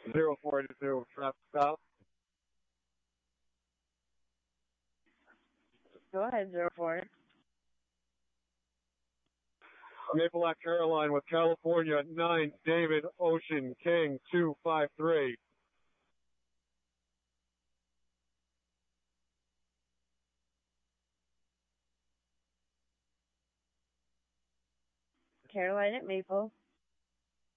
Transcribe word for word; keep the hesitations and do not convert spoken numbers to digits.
Zero four to zero traffic stop. Go ahead, zero four. Maple Lac Airline with California nine David Ocean King two five three. Caroline at Maple.